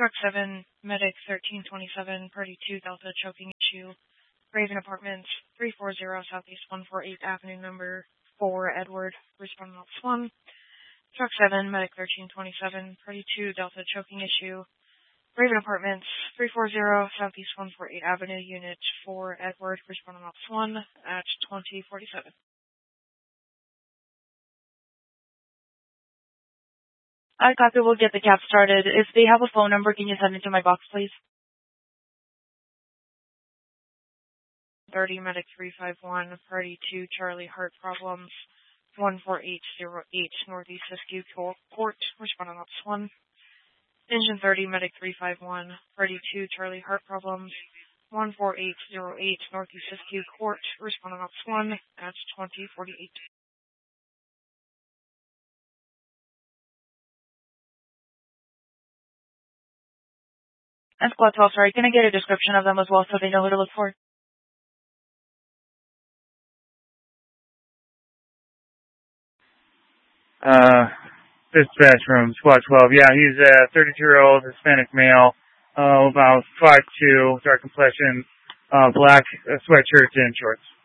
Truck 7, Medic 1327, Party 2, Delta, choking issue. Raven Apartments, 340 Southeast 148 Avenue, number 4, Edward, responding Ops 1. Truck 7, Medic 1327, Party 2, Delta, choking issue. Raven Apartments, 340 Southeast 148 Avenue, Unit 4, Edward, responding Ops 1 at 2047. I copy. We'll get the cab started. If they have a phone number, can you send it to my box, please? 30 Medic 351, Party 2, Charlie, heart problems, 14808 Northeast Siskiyou Court, responding Ops 1. Engine 30 Medic 351, Party 2, Charlie, heart problems, 14808 Northeast Siskiyou Court, responding Ops 1 at 2048. And Squad 12, sorry, can I get a description of them as well so they know who to look for? Dispatch from Squad 12. Yeah, he's a 32-year-old Hispanic male, about 5'2", dark complexion, black sweatshirt and shorts.